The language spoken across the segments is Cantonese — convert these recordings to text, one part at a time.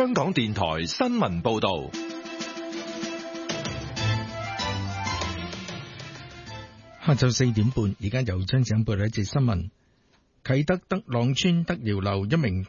香港電台新聞報道。 下晝4點半，而家由張展報道一節新聞。啟德德朗村德瑤樓一名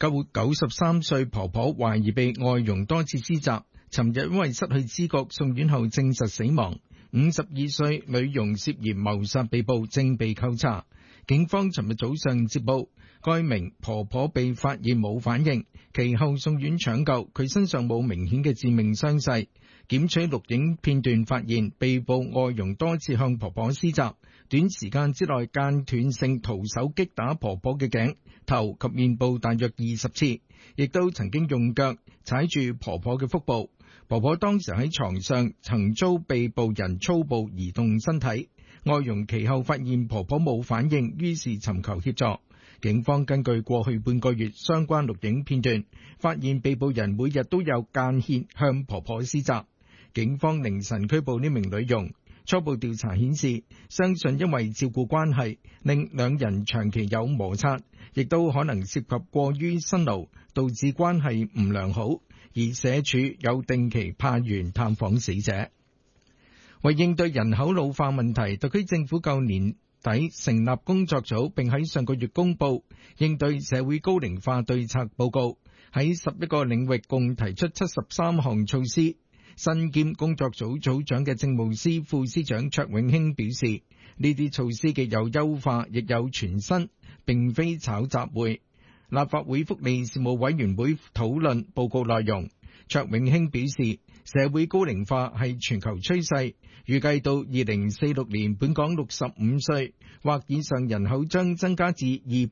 93歲婆婆懷疑被外傭多次施襲，尋日因為失去知覺送院後證實死亡。52歲女傭涉嫌謀殺被捕，正被扣查。警方尋日早上接報，該名婆婆被發現冇反應，其後送院搶救，佢身上冇明顯嘅致命傷勢。檢取錄影片段發現，被捕外傭多次向婆婆施襲，短時間之內間斷性徒手擊打婆婆嘅頸、頭及面部大約20次，亦都曾經用腳踩住婆婆嘅腹部。婆婆當時喺床上，曾遭被捕人粗暴移動身體。外傭其後發現婆婆冇反應，於是尋求協助。警方根據過去半個月相關錄影片段，發現被捕人每日都有間歇向婆婆施襲。警方凌晨拘捕呢名女傭，初步調查顯示，相信因為照顧關係，令兩人長期有摩擦，亦都可能涉及過於辛勞，導致關係唔良好。而社署有定期派員探訪死者。為應對人口老化問題，特區政府舊年底成立工作組，並喺上個月公布應對社會高齡化對策報告，喺11個領域共提出73項措施。身兼工作組組長嘅政務司副司長卓永興表示，呢啲措施既有優化，亦有全新，並非炒雜會。立法會福利事務委員會討論報告內容，卓永興表示，社會高齡化係全球趨勢，預計到2046年，本港65歲或以上人口將增加至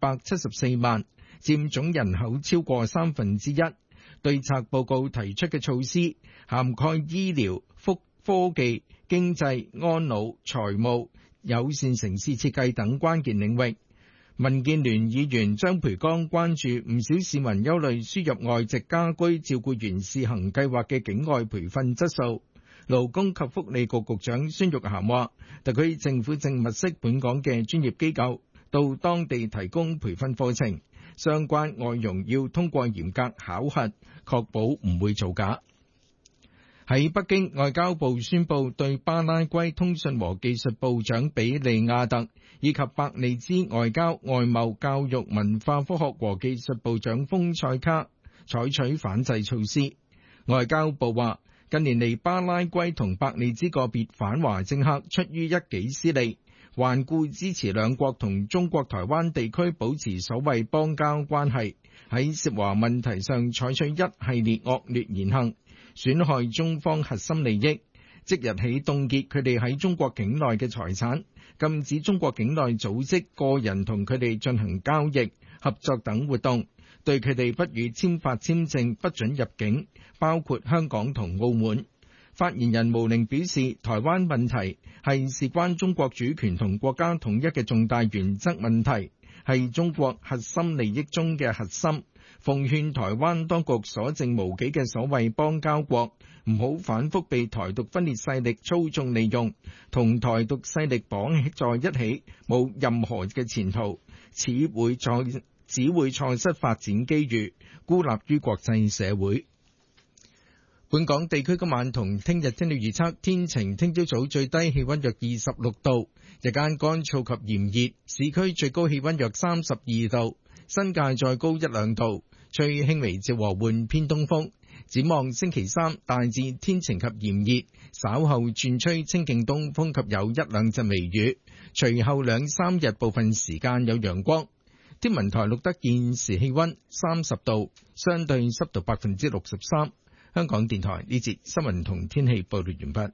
274萬，佔總人口超過1/3。對策報告提出嘅措施涵蓋醫療、科技、經濟、安老、財務、友善城市設計等關鍵領域。民建聯議員張培剛關注唔少市民憂慮輸入外籍家居照顧員試行計劃嘅境外培訓質素。勞工及福利局局長孫玉菡話，特區政府正物色本港嘅專業機構到當地提供培訓課程，相關外傭要通過嚴格考核，確保唔會造假。喺北京，外交部宣布對巴拉圭通訊和技術部長比利亞特以及伯利茲外交、外貿、教育、文化、科學和技術部長豐塞卡採取反制措施。外交部話，近年嚟巴拉圭同伯利茲個別反華政客出於一己私利，頑固支持兩國同中國台灣地區保持所謂邦交關係，喺涉華問題上採取一系列惡劣言行，損害中方核心利益，即日起凍結佢哋喺中國境內嘅財產，禁止中國境內組織、個人同佢哋進行交易、合作等活動，對佢哋不予簽發簽證，不准入境，包括香港同澳門。發言人毛寧表示，台灣問題係事關中國主權同國家統一嘅重大原則問題，係中國核心利益中嘅核心。奉勸台灣當局所剩無幾嘅所謂邦交國，唔好反覆被台獨分裂勢力操縱利用，同台獨勢力綁在一起，冇任何嘅前途，只會錯失發展機遇，孤立於國際社會。本港地區今晚同聽日天氣預測，天晴，聽朝早最低氣溫約26度，日間乾燥及炎熱，市區最高氣溫約32度，新界再高1-2度，吹輕微至和緩偏東風。展望星期三大致天晴及炎熱，稍後轉吹清勁東風及有1-2陣微雨，隨後2-3日部分時間有陽光。天文台錄得現時氣溫30度，相對濕度63%。香港電台呢節新聞同天氣報道完畢。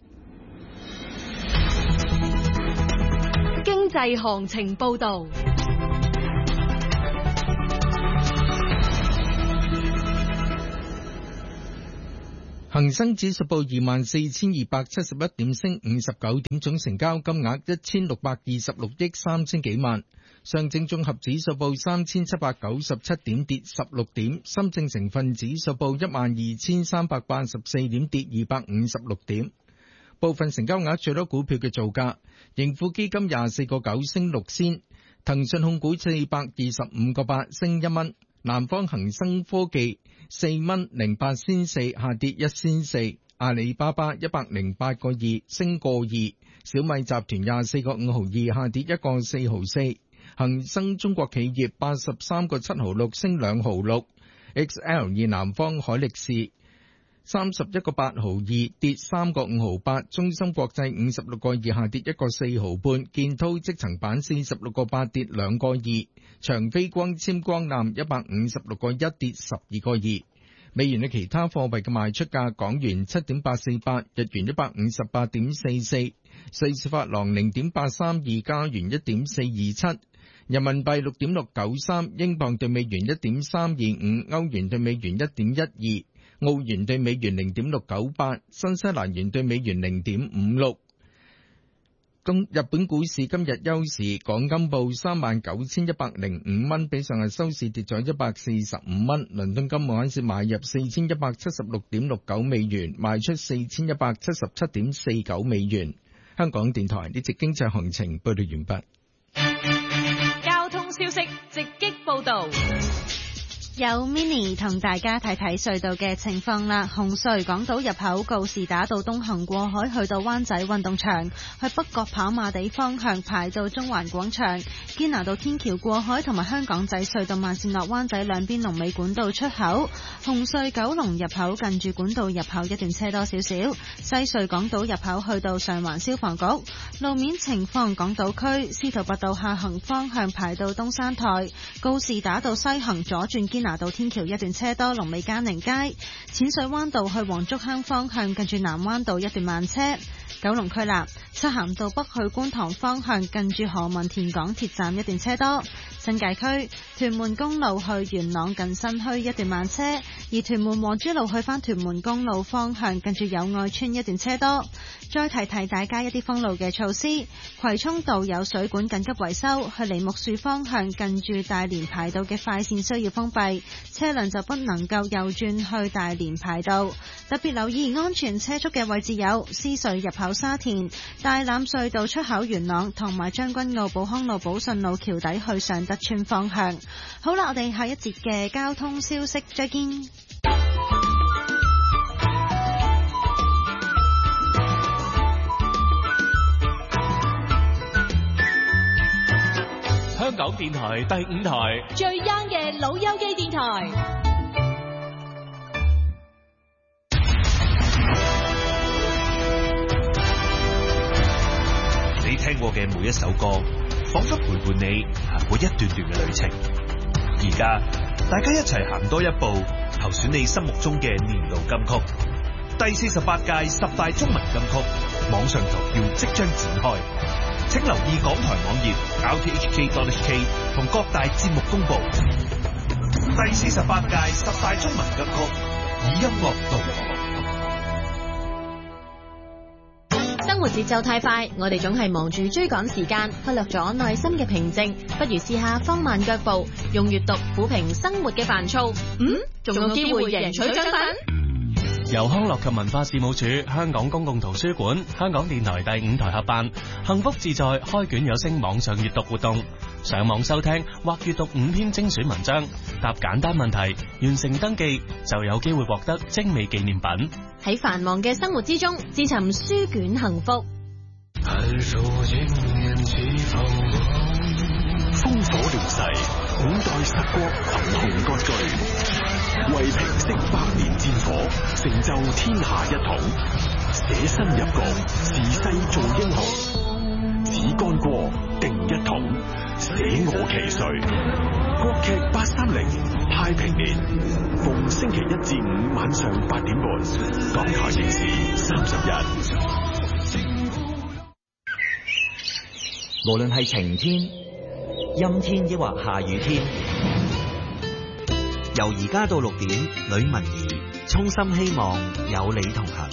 經濟行情報道。 恒生指數報24,271點，升59點，總成交金額1,626億3千幾萬。上證綜合指數報3,797點，跌16點。深證成分指數報12,384點，跌256點。部分成交額最多股票嘅造價：盈富基金24個9升6仙，騰訊控股425個8升1蚊， 南方恒生科技4蚊08仙4下跌1仙4，阿里巴巴108個2升個2，小米集團24個5毫2下跌1個4毫4，恒生中國企業83個7毫6升2毫6。XL 南方海力士31個8毫2跌3個5毫8，中芯國際56個2下跌1個4毫半，建滔積層板46個8跌2個2，長飛光纖光纜156個1跌12個2。美元嘅其他貨幣嘅賣出價：港元7.848，日元158.44，瑞士法郎0.832，加元1.427。人民幣6.693，英鎊對美元1.325，歐元對美元1.12，澳元對美元0.698，新西蘭元對美元0.56。日本股市今日休市，港金報39,105蚊，比上日收市跌咗145蚊。倫敦金每盎司買入4,176.69美元，賣出4,177.49美元。香港電台呢節經濟行情報道完畢。 交通消息直擊報道。 有 Mini 同大家睇睇隧道嘅情況啦。紅隧港島入口告士打道東行過海去到灣仔運動場，去北角跑馬地方向排到中環廣場。堅拿道天橋過海同埋香港仔隧道慢線落灣仔兩邊龍尾管道出口。紅隧九龍入口近住管道入口一段車多少少。西隧港島入口去到上環消防局。路面情況，港島區司徒拔道下行方向排到東山台，告士打道西行左轉堅拿道天橋一段車多，龍尾嘉寧街。淺水灣道去黃竹坑方向近住南灣道一段慢車。九龍區立漆咸道北去觀塘方向近住何文田港鐵站一段車多。新界區屯門公路去元朗近新墟一段慢車，而屯門黃珠路去返屯門公路方向近住友愛村一段車多。再提提大家一啲封路嘅措施，葵涌道有水管緊急維修，去梨木樹方向近住大連排道嘅快線需要封閉，車輛就不能夠右轉去大連排道。特別留意安全車速嘅位置有獅隧入口沙田、大欖隧道出口元朗同埋將軍澳寶康路寶順路橋底去上德村方向。好啦，我哋下一節嘅交通消息再見。 香港電台第5台最 young 嘅老友記電台。 你聽過嘅每一首歌，仿佛陪伴你行過一段段嘅旅程。而家大家一齊行多一步，投選你心目中嘅年度金曲。第48屆10大中文金曲網上投票即將展開，請留意港台網頁 rthk.hk 同各大節目公佈。第48屆10大中文金曲，以音樂導航。 生活節奏太快，我哋總係忙住追趕時間，忽略咗內心嘅平靜。不如試下放慢腳步，用閱讀撫平生活嘅煩躁。仲有機會贏取獎品。 由康樂及文化事務署、香港公共圖書館、香港電台第5台合辦，幸福自在開卷有聲網上閱讀活動。上網收聽或閱讀5篇精選文章，答簡單問題，完成登記就有機會獲得精美紀念品。 喺繁忙嘅生活之中，自尋書卷幸福。 烽火亂世，5代十國群雄割據，為平息百年戰火，成就天下一統，捨身入國，誓世做英雄。只干戈定一統，捨我其誰。國劇830太平年，逢星期1至5晚上8點半，港台電視31。 無論係晴天、陰天抑或下雨天，由而家到6點，呂文儀衷心希望有你同行。